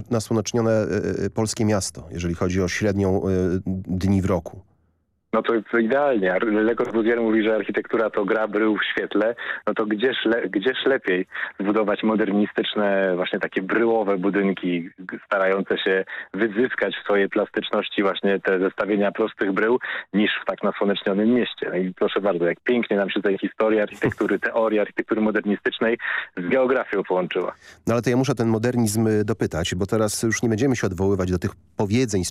nasłonecznione polskie miasto, jeżeli chodzi o średnią dni w roku. No to idealnie. Le Corbusier mówi, że architektura to gra brył w świetle. No to gdzież lepiej zbudować modernistyczne, właśnie takie bryłowe budynki, starające się wyzyskać w swojej plastyczności właśnie te zestawienia prostych brył, niż w tak nasłonecznionym mieście. No i proszę bardzo, jak pięknie nam się tej historii architektury, teorii architektury modernistycznej z geografią połączyła. No ale to ja muszę ten modernizm dopytać, bo teraz już nie będziemy się odwoływać do tych powiedzeń